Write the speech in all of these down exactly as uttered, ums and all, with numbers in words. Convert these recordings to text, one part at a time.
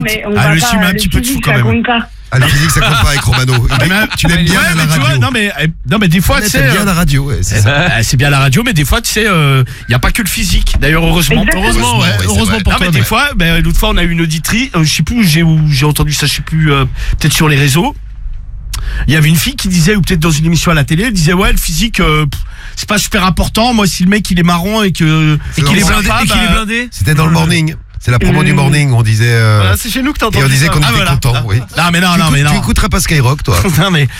mais on Ah, va le pas, film est un le petit peu de physique, fou quand ça même. compte pas. Ah, la physique, ça compte pas avec Romano. Il aime- Tu l'aimes bien Ouais, à mais la tu vois, radio. non mais eh, non mais des fois tu sais T'aimes bien euh, la radio, ouais, c'est eh ça. ben, c'est bien la radio, mais des fois tu sais, il euh, y a pas que le physique. D'ailleurs, heureusement, Exactement. heureusement, ouais, Heureusement, oui, c'est heureusement vrai. pour Non, toi. mais Mais des ouais. fois, ben, l'autre fois, on a eu une auditrice, euh, je sais plus où j'ai où j'ai entendu ça, je sais plus, euh, peut-être sur les réseaux. Il y avait une fille qui disait, ou peut-être dans une émission à la télé, elle disait ouais, le physique, euh, pff, c'est pas super important. Moi, si le mec il est marrant et que Et qu'il est blindé, sympa, Et qu'il bah, est blindé. C'était dans le morning. C'est la promo Mmh. du morning. On disait. euh, Voilà, c'est chez nous que t'as Et entendu on disait ça. qu'on Ah, était voilà. content, oui. Non mais non, Tu non écoutes- mais non. Tu écouteras pas Skyrock, toi. Non mais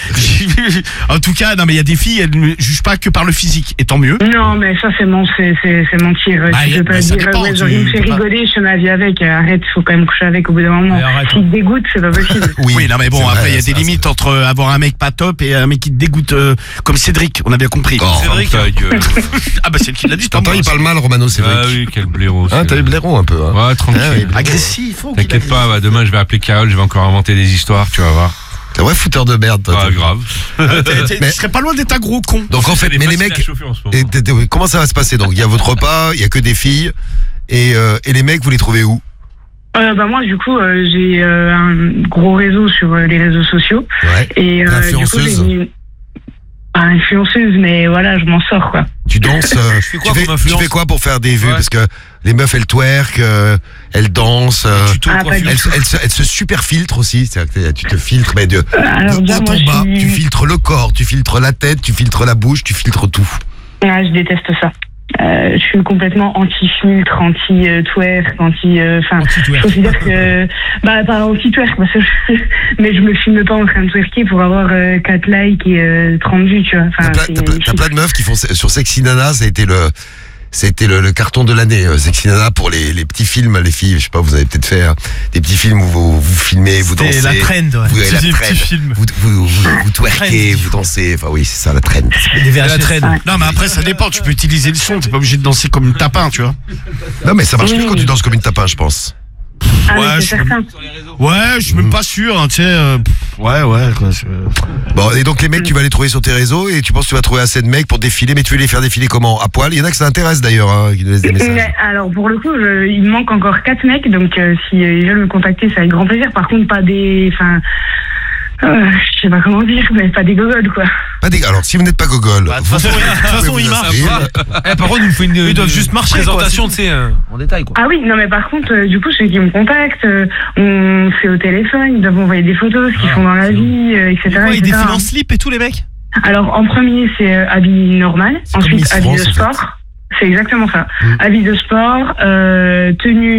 en tout cas, non mais il y a des filles, elles ne jugent pas que par le physique, et tant mieux. Non, mais ça, c'est mon, c'est, c'est, c'est mentir. Ah, tu y a- peux pas mais ça dire, dépend, ouais, tu- genre, il me fait tu peux pas- rigoler, je fais ma vie avec. Arrête, faut quand même coucher avec au bout d'un moment. Mais arrête, S'il te dégoûte, c'est pas possible. Oui, non mais bon, c'est après vrai, il y a ça, des limites ça. entre euh, avoir un mec pas top et un mec qui te dégoûte, euh, comme Cédric, on a bien compris. Oh, Cédric, Ta gueule. Ah bah c'est le qui l'a dit, c'est pas T'entends, moi. il parle mal, Romano, c'est Ah vrai. oui, quel blaireau. Hein, c'est- t'as eu le blaireau un peu. Hein. Ouais, tranquille. Ah oui. Agressif, faut qu'il T'inquiète pas, bah, demain je vais appeler Carole, je vais encore inventer des histoires, tu vas voir. C'est vrai, fouteur de merde, toi. Pas t'es- grave. agresse. Tu Mais- serais pas loin d'être un gros con. Donc en fait, Elle est mais les facile à mecs. chauffer en ce moment. Et t'es- t'es- comment ça va se passer? Donc il y a votre repas, il y a que des filles. Et, euh, et les mecs, vous les trouvez où? Euh, bah, moi, du coup, euh, j'ai euh, un gros réseau sur euh, les réseaux sociaux. Ouais. Et euh, du coup, j'ai Influenceuse. mis- pas influenceuse, mais voilà, je m'en sors, quoi. Tu danses. euh, fais quoi tu, fais, comme tu influence fais quoi pour faire des vues? Ouais. Parce que les meufs, elles twerk, euh, elles dansent. euh, Tuto Ah, coiffure. pas elles, se- elles se, elles se super filtrent aussi. C'est-à-dire que tu te filtres, mais de, Alors, de déjà, haut moi, en je bas. suis- Tu filtres le corps, tu filtres la tête, tu filtres la bouche, tu filtres tout. Ah, je déteste ça. Euh, je suis complètement anti-filtre, anti-twerk, anti... Enfin, je Anti-twerk. considère que... Bah, pas anti-twerk, parce que je- mais je me filme pas en train de twerker pour avoir euh, quatre likes et euh, trente vues, tu vois. T'as Enfin, plein, c'est- t'as plein- t'as plein de meufs qui font sur Sexy Nana, ça a été le, c'était le, le carton de l'année. euh, Sexy Nana pour les, les petits films, les filles. Je sais pas, vous avez peut-être fait hein, des petits films où vous, vous filmez, vous dansez. C'était la trend, ouais. Vous avez la Des trend. petits films. Vous, vous, vous, vous twerkez, Trend. vous dansez. Enfin oui, c'est ça la trend. Des V H S. Non mais après ça dépend, tu peux utiliser le son, t'es pas obligé de danser comme une tapin, tu vois. Non mais ça marche Oui. mieux quand tu danses comme une tapin, je pense. Ah, mais Ouais, c'est je- certain. Ouais, je suis même pas sûr, hein, tu sais. euh, pff, ouais, ouais. Quoi, je- Bon, et donc les mecs, tu vas les trouver sur tes réseaux et tu penses que tu vas trouver assez de mecs pour défiler, mais tu veux les faire défiler comment? À poil? Il y en a que ça intéresse d'ailleurs, hein, qui nous laissent des messages. Mais, alors, pour le coup, je- il me manque encore quatre mecs, donc euh, si euh, ils veulent me contacter, c'est avec grand plaisir. Par contre, pas des... Enfin... Euh, je sais pas comment dire, mais pas des gogoles, quoi. Pas des... Alors, si vous n'êtes pas gogol, Bah, de toute vous façon, pouvez- de toute vous façon, pouvez il vous marche. inscrire. Eh, par contre, il nous faut une, Ils doivent une juste marcher, quoi, présentation, c'est tu sais, euh, en détail, quoi. Ah oui, non mais par contre, euh, du coup, ceux qui me contactent, euh, on fait au téléphone, ils doivent m'envoyer des photos, ce qu'ils Ah, font dans la c'est vie, euh, et cetera. Ouais, ils et cetera. défilent en slip et tout, les mecs. Alors, en premier, c'est euh, habit normal, comme ensuite Miss habit France, de en fait. sport. C'est exactement ça. Mm. Habit de sport, euh, tenue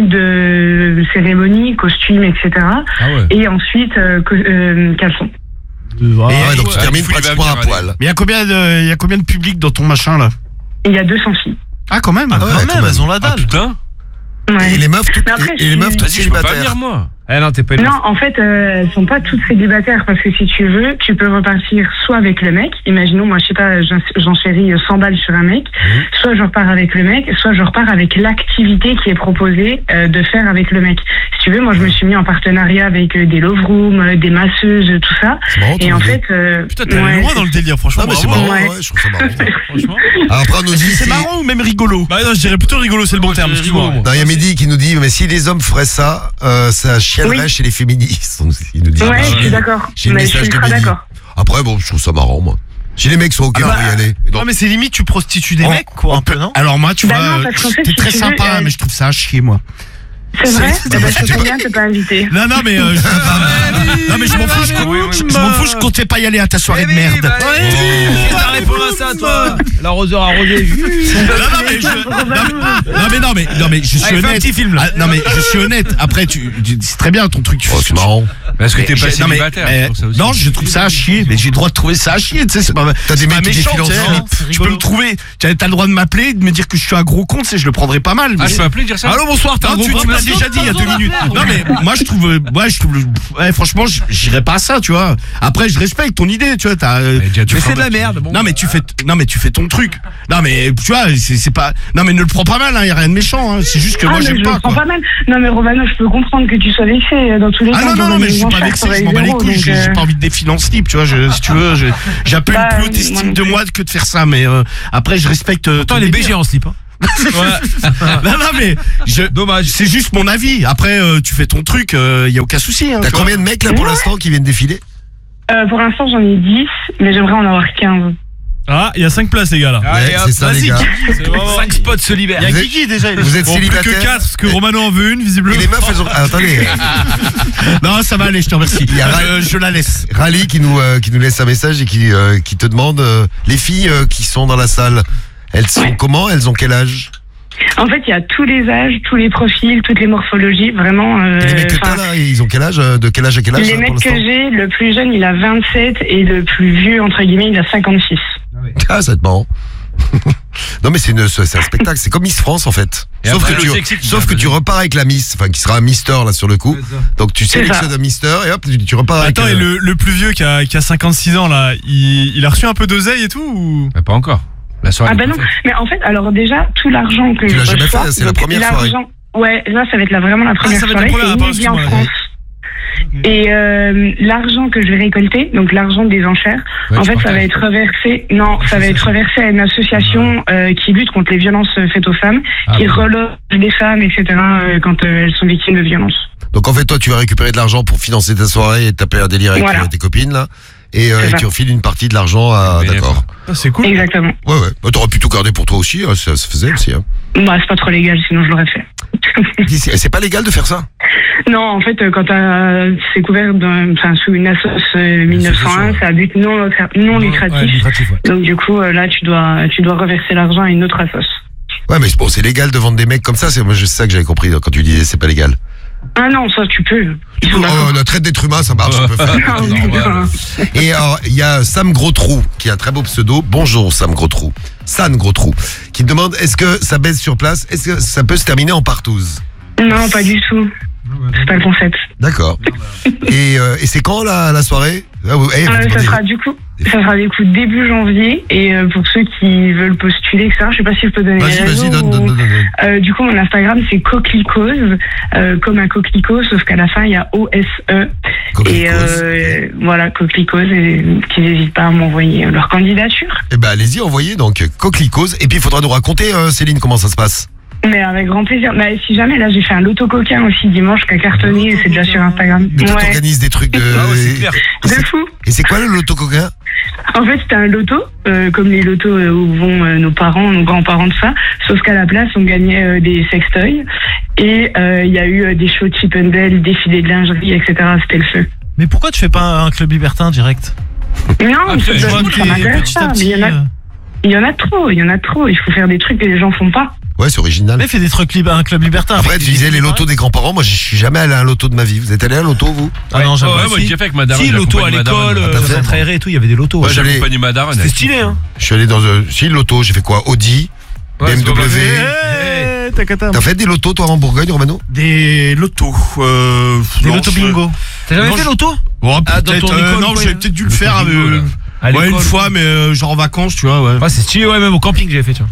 de cérémonie, costume, et cetera. Ah ouais. Et ensuite, euh, co- euh, caleçon. Ah ouais, donc Ouais, tu termines du coup, il va pratiquement venir, à allez. poil. Mais il y a combien de, il y a combien de public dans ton machin là? Et il y a deux cents filles. Ah quand même. Ah, ouais, quand quand même, même. elles ont la Ah dalle. putain. Ouais. Et les meufs, toutes, Mais après, et les je meufs suis- toutes Vas-y, je peux pas célibataires. venir moi. Eh non, t'es pas une Non, en fait, euh, elles sont pas toutes célibataires parce que si tu veux, tu peux repartir soit avec le mec. Imaginons, moi, je sais pas, j'en- j'enchéris cent balles sur un mec. Soit je repars avec le mec, soit je repars avec l'activité qui est proposée euh, de faire avec le mec. Si tu veux, moi, je me suis mis en partenariat avec euh, des love rooms, euh, des masseuses, tout ça. C'est marrant, ton Et en idée. fait, euh, Putain, t'es allé ouais, loin dans le délire, franchement. Non, mais c'est bravo. marrant, Ouais. ouais, je trouve ça marrant. Franchement. Alors après, on nous dit. C'est si- marrant ou même rigolo? Bah non, je dirais plutôt rigolo, c'est le bon Moi, terme. je dirais Excuse-moi. rigolo, Non, il y a Mehdi qui nous dit, mais si les hommes feraient ça, euh, ça chialerait Oui. chez les féministes. Il nous dit. ouais, J'ai- je suis d'accord. J'ai le Mais je suis message de ultra Mehdi. d'accord. Après, bon, je trouve ça marrant, moi. Si les mecs sont ok, Ah bah, on va y aller. Non, mais c'est limite, tu prostitues des On- mecs, quoi, un peu, non? Alors moi, tu Bah vois, non, euh, parce qu'en fait, t'es si très tu veux, sympa, euh, mais je trouve ça à chier moi. C'est vrai? C'est- Eh ben, c'est- je bien, t'es pas invité. Non, non, mais euh, je, non, mais je m'en fous, je, je- je m'en fous, je comptais pas y aller à ta soirée de merde. Qu'est-ce que t'as répondu à ça, toi? L'arroseur arrosé. Non, non, mais je, non, mais, non, mais non, mais non, mais je suis Allez, fais un honnête. petit film, là. Ah, non, mais je suis honnête. Après, tu, tu- c'est très bien ton truc. Tu Oh, c'est marrant. Parce que t'es pas j'ai- non, mais, célibataire. euh, je trouve ça aussi. non, je trouve ça à chier, mais j'ai le droit de trouver ça à chier, tu sais, c'est pas, T'as des c'est pas mecs qui méchant, défilent en tu sais, slip. hein. C'est Tu peux rigolo. me trouver, tu as t'as le droit de m'appeler, de me dire que je suis un gros con, tu sais, je le prendrai pas mal. Ah, mais- je peux appeler dire ça? Allô, bonsoir, t'as un Non, gros tu, tu problème. m'as déjà dit il y a deux minutes. Non mais moi je trouve, euh, ouais, je trouve, ouais, franchement, j- j'irais pas à ça, tu vois. Après, je respecte ton idée, tu vois. T'as, euh, Mais déjà, tu Mais feras c'est de la pas- merde, bon. non mais tu fais, non mais tu fais ton truc. Non mais tu vois, c'est c'est pas, non mais ne le prends pas mal, hein, y a rien de méchant. Hein, c'est juste que Ah, moi mais j'aime je pas. le prends Quoi. pas mal. Non, mais Romano, je peux comprendre que tu sois vexé. euh, Dans tous les Ah cas, non non j'aurais non mais des je suis pas enchères, vexé, t'aurais je m'en bats les zéro, couilles, donc, j'ai j'ai euh, pas envie de défiler en slip, tu vois. Je, si tu veux, je- j'ai un peu Bah, une plus haute moi estime non de plus. moi que de faire ça, mais euh, après je respecte. euh, Attends, ton elle est délire. B G en slip, hein. Non, non, mais je, dommage. C'est juste mon avis. Après, euh, tu fais ton truc, il euh, y a aucun souci. Hein, T'as combien de mecs là pour l'instant qui viennent défiler? euh, Pour l'instant, j'en ai dix, mais j'aimerais en avoir quinze. Ah, il y a cinq places les gars là. Ouais, c'est ça les gars. cinq spots se libèrent. Il y a Vous êtes- Kiki déjà. il est- Vous êtes Bon, plus célibataire? que quatre parce que Romano en veut une Et visiblement. les meufs elles ont... Ah, attendez, Non, ça va aller, je te remercie. Il y a Ra- Euh, je la laisse. Rally qui nous, euh, qui nous laisse un message et qui, euh, qui te demande euh, les filles euh, qui sont dans la salle, elles sont Ouais. comment? Elles ont quel âge? En fait, il y a tous les âges, tous les profils, toutes les morphologies, vraiment. euh, Et les mecs que t'as enfin, là, ils ont quel âge? euh, De quel âge à quel âge les là, mecs pour que l'instant? j'ai, le plus jeune, il a vingt-sept et le plus vieux, entre guillemets, il a cinquante-six. Ah, ça va être marrant. Non mais c'est une- c'est un spectacle, c'est comme Miss France en fait. Et Sauf après, que, le tu, sexy qui sauf vient que tu repars avec la Miss, enfin qui sera un Mister là sur le coup. Donc tu C'est sélectionnes ça. un Mister et hop tu, tu repars avec. Attends, et euh, le, le plus vieux qui a, qui a cinquante-six ans là, il, il a reçu un peu d'oseille et tout ou... Mais pas encore. La soirée. Ah bah est non, pas faite. mais en fait, alors déjà, tout l'argent que Tu je l'as jamais reçois, fait, c'est la donc première soirée. l'argent- Ouais, là, ça va être la, vraiment la première ça va être la soirée, première, c'est ah, inédit en excuse-moi, France. Et euh, l'argent que je vais récolter, donc l'argent des enchères, Ouais, en tu fait, ça partages. va être reversé. Non, ça va être reversé à une association euh, qui lutte contre les violences faites aux femmes, Ah, qui bon. reloge les femmes, et cetera. euh, quand euh, elles sont victimes de violences. Donc en fait toi tu vas récupérer de l'argent pour financer ta soirée et taper un délire avec Voilà. euh, tes copines là. Et, euh, C'est et ça. tu refiles une partie de l'argent à. Bénéfice. D'accord. Ah, c'est cool. Exactement. Ouais ouais. Bah, t'aurais pu tout garder pour toi aussi, hein, ça se faisait aussi. Hein. Bah, c'est pas trop légal, sinon je l'aurais fait. Dis, C'est c'est pas légal de faire ça? Non, en fait, euh, quand t'as- c'est couvert d'un- enfin, sous une assoce euh, mille neuf cent un, c'est à but non, lucra- non lucratif. Ouais, lucratif, ouais. Donc du coup, euh, là, tu dois, tu dois reverser l'argent à une autre assoce. Ouais mais bon c'est légal de vendre des mecs comme ça, c'est moi c'est ça que j'avais compris quand tu disais c'est pas légal. Ah non, ça tu peux. Ils sont d'accord. Oh, la traite d'être humain ça marche, on peut faire. Ah, normal. putain. Et alors, il y a Sam Grostrou, qui a un très beau pseudo. Bonjour Sam Grostrou. San Grostrou. Qui demande, est-ce que ça baisse sur place? Est-ce que ça peut se terminer en partouze? Non, pas du tout. C'est pas le concept. D'accord. Et, euh, et c'est quand la, la soirée? Ah, vous- eh, vous Euh, ça demandez- sera du coup, ça sera du coup début janvier. Et euh, pour ceux qui veulent postuler, et cetera. Je sais pas si je peux donner Vas-y, les réseaux vas-y, donne, ou- donne, donne, donne. Euh, du coup, mon Instagram, c'est coquelicose, euh, comme un coquelicot, sauf qu'à la fin, il y a O S E. Et Coquelicose. euh, voilà, coquelicose, et qu'ils n'hésitent pas à m'envoyer leur candidature. Eh ben, allez-y, envoyez donc coquelicose. Et puis, il faudra nous raconter, euh, Céline, comment ça se passe. Mais avec grand plaisir. Mais si jamais, là, j'ai fait un loto coquin aussi dimanche qui a cartonné, et c'est déjà sur Instagram. Mais toi, Ouais, t'organises des trucs de. Ah ouais, c'est clair. Et de c'est- fou. Et c'est quoi le loto coquin? En fait, c'était un loto, euh, comme les lotos euh, où vont euh, nos parents, nos grands-parents, tout ça. Sauf qu'à la place, on gagnait euh, des sextoys. Et euh, il y a eu euh, des shows de Chip and Dale, défilés de lingerie, et cetera. C'était le feu. Mais pourquoi tu fais pas un club libertin direct? Non, Ah, ça, je ça, vois que ça t'es m'intéresse petit à pas. Mais il petit. y en a, euh, il y en a trop, il y en a trop. Il faut faire des trucs que les gens font pas. Ouais, c'est original. Mais fais des trucs libres, un club libertin. Après, avec tu des- disais les des- lotos des grands-parents. Moi, je suis jamais allé à un loto de ma vie. Vous êtes allé à un loto, vous? Ah non, Ouais, jamais. ouais, moi Si. j'ai déjà fait avec ma daronne. Si, j'ai l'auto à accompagné ma daronne. l'école, t'as euh, fait, centre aéré et tout, il y avait des lotos. Ouais, Ouais, j'allais- j'accompagne ma daronne. C'était stylé, hein. Je suis allé dans un. Si, le loto, j'ai fait quoi? Audi, Ouais, B M W. c'est Eh, t'as qu'à T'as fait des lotos, toi, en Bourgogne, Romano? Des lotos. Euh, Des non, lotos je- bingo. T'as jamais Non, fait je- l'auto? Oh, Ah, dans peut-être, ton euh, école, non, quoi, j'ai peut-être dû le le faire. bingo, euh, là. À ouais, une l'école. fois, mais euh, genre en vacances, tu vois. Ouais. Ouais, c'est stylé, ouais, même au camping, j'avais fait, tu vois.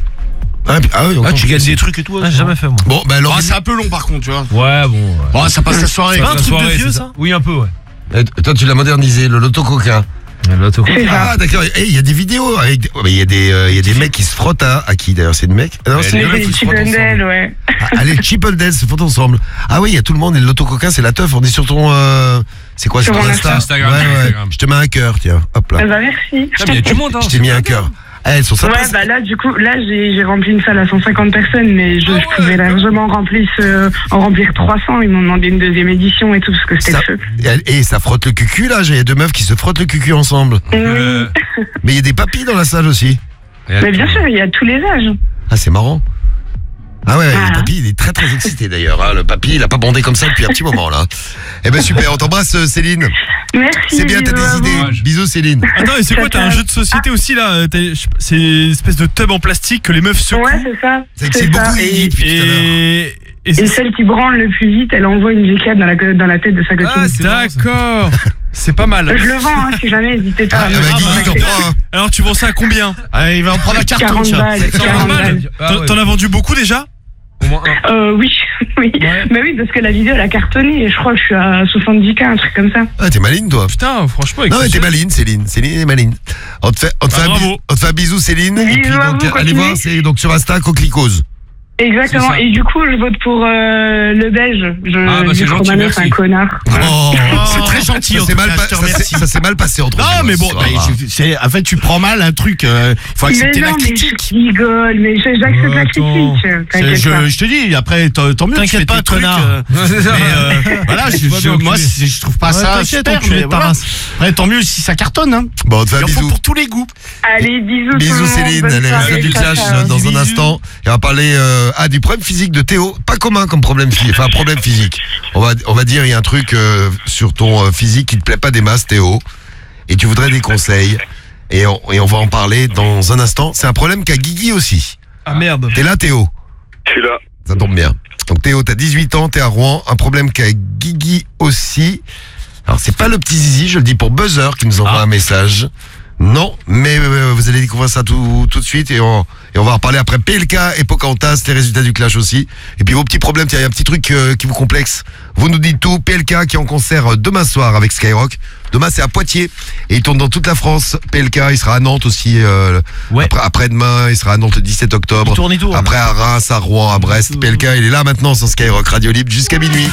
Ah, puis- ah oui, Ah, encore tu plus. gagnes des trucs et tout. Ah, j'ai jamais fait, moi. Bon, ben alors. Ah, c'est un peu long par contre, tu vois. Ouais, bon. ouais. Bon, ça passe la soirée. C'est pas un La truc de soirée, vieux, c'est ça? Oui, un peu, ouais. Eh, toi, tu l'as modernisé, le loto coquin. L'auto. C'est ça. Ah, d'accord. Eh, il y a des vidéos avec. des- oh, mais il y a des, euh, il y a des mecs qui se frottent à. À qui d'ailleurs? C'est des mecs? Ah, non, c'est Mais des mecs c'est qui des se Chip frottent and ensemble. Dale, ouais. Ah, allez, Chip and Dale se frottent ensemble. Ah oui, il y a tout le monde. Et le loto coquin, c'est la teuf. On est sur ton. euh, C'est quoi, Sur sur mon Insta? Instagram, Ouais, ouais. Instagram. Je te mets un cœur, tiens. Hop là. Ah bah, merci. Ah, mais il y a du monde, hein. Je t'ai mis un cœur. Ah, elles sont sympas. Ouais, bah là, du coup, là, j'ai j'ai rempli une salle à cent cinquante personnes, mais je, je pouvais largement remplir, ce- en remplir trois cents. Ils m'ont demandé une deuxième édition et tout, parce que c'était Ça- le feu. Et, elle- et ça frotte le cucu là, il y a deux meufs qui se frottent le cucu ensemble. Euh, Mais il y a des papis dans la salle aussi. et elle- Mais bien sûr, il y a tous les âges. Ah c'est marrant. Ah ouais, Ah. le papy il est très très excité d'ailleurs. hein. Le papy il a pas bandé comme ça depuis un petit moment là. Eh ben super, on t'embrasse euh, Céline. Merci. C'est bien, t'as bisous à des vous. idées. Bisous Céline. Attends, et c'est quoi? T'as un jeu de société aussi, là? euh, t'as- je- C'est une espèce de tub en plastique que les meufs secouent. Ouais, c'est ça. Ça C'est excite ça. beaucoup Guigui Et, depuis tout à l'heure. Et. Et et c'est. celle qui branle le plus vite, elle envoie une G quatre dans la, dans la tête de sa copine. Ah, c'est d'accord. C'est pas mal. Je le vends, hein, si jamais, n'hésitez pas Ah, à bah, me Guigui, t'en contacter. prends un. Alors, tu vends ça à combien? Ah, il va en prendre un carton, quarante tiens. balles. quarante quarante balles. balles. Ah, T'en ouais. t'en as vendu beaucoup déjà? Au moins un. Euh, oui, oui. Ouais. Mais oui, parce que la vidéo, elle a cartonné et je crois que je suis à soixante-dix K, un truc comme ça. Ah, t'es maline, toi. Putain, franchement, Non, mais t'es exceptionnel. maline, Céline. Céline est maline. On te fait, on te Ah, fait, un, bravo. bisou, on te fait un bisou, Céline. Bisous et puis à donc, vous, allez continuez. voir, c'est donc sur Insta, Coquelicose. Exactement. C'est ça. Et du coup, je vote pour euh, le belge. Je Ah, bah, c'est dis que gentil, Romano, c'est un merci. connard. Oh, C'est très gentil, ça en s'est tout mal, cas, pa- je te ça s'est- remercie. ça s'est mal passé entre Non, vous. mais bon, ça bah, va. je- c'est, en fait, tu prends mal un truc. Il faut accepter mais la non, mais critique. je rigole, mais je- j'accepte la Attends. critique. C'est- T'inquiète pas. Je, je te dis, après, tant tant mieux. tu T'inquiète fais pas, tes trucs, connard. euh, mais euh, voilà, je, Pas je- bien moi, enculé. c'est- je trouve pas Ouais, ça t'inquiète, super. enculé Mais de ta voilà. race. Après, tant mieux si ça cartonne. Hein. Bon, on te fait un Il en faut bisou. pour tous les goûts. Allez, bisous. tout le Bisous monde, Céline, bonne les soirée, résultats du ciao, clash ciao. euh, dans un Bisous. instant. Et on va parler euh, ah, du problème physique de Théo. Pas commun comme problème physique, enfin problème physique. On va, on va dire il y a un truc euh, sur ton euh, physique qui te plaît pas des masses, Théo. Et tu voudrais des conseils. Et on, et on va en parler dans un instant. C'est un problème qu'a Guigui aussi. Ah merde. T'es là Théo? Je suis là. Ça tombe bien. Donc Théo, t'as dix-huit ans, t'es à Rouen. Un problème qu'a Guigui aussi. Alors c'est pas le petit zizi, je le dis pour Buzzer qui nous envoie un message. Non, mais euh, vous allez découvrir ça tout, tout de suite et on, et on va en reparler après P L K et Pocahontas, les résultats du clash aussi. Et puis vos petits problèmes, tiens, il y a un petit truc euh, qui vous complexe. Vous nous dites tout. P L K qui est en concert euh, demain soir avec Skyrock. Demain c'est à Poitiers et il tourne dans toute la France. P L K, il sera à Nantes aussi euh, Ouais. après, après-demain, il sera à Nantes le dix-sept octobre. Il tourne, il tourne. Après à Reims, à Rouen, à Brest. P L K, il est là maintenant sur Skyrock Radio Libre jusqu'à minuit.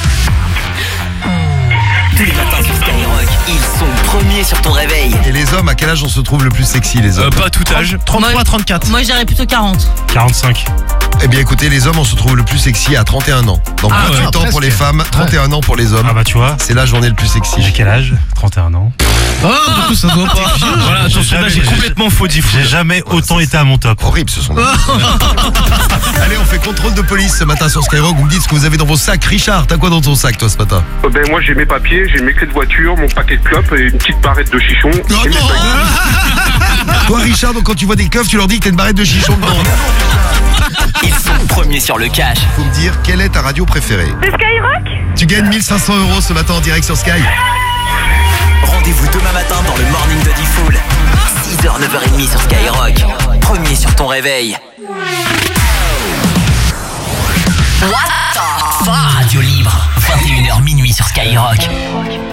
Tous les matins sur Skyrock, ils sont premiers sur ton réveil. Et les hommes, à quel âge on se trouve le plus sexy les Euh, hommes? pas à tout âge. trente-trois, trente-quatre. Moi, j'irais plutôt quarante. quarante-cinq. Eh bien écoutez, les hommes, on se trouve le plus sexy à trente et un ans. Donc Ah, vingt-huit ouais, ans pour les femmes, trente et un ans pour les hommes. Ah bah tu vois, C'est l'âge où on est le plus sexy. j'ai quel âge? trente et un ans. Oh, du coup, ça doit pas. Voilà, attention, là, j'ai complètement faux dit. J'ai jamais autant été à mon top. Horrible ce son. Allez, on fait contrôle de police ce matin sur Skyrock. Vous me dites ce que vous avez dans vos sacs. Richard, t'as quoi dans ton sac toi ce matin? Euh, Ben moi j'ai mes papiers, j'ai mes clés de voiture, mon paquet de clopes et une petite barrette de chichon. Non, et mes non. feuilles. Toi Richard, donc quand tu vois des keufs, tu leur dis que t'as une barrette de chichon dedans. Ils sont premiers sur le cash. Faut me dire quelle est ta radio préférée. C'est Skyrock? Tu gagnes mille cinq cents euros ce matin en direct sur Sky. Rendez-vous demain matin dans le Morning de Diffoul. six heures, neuf heures trente sur Skyrock. Premier sur ton réveil. What the fuck? Radio libre, vingt et une heures minuit sur Skyrock.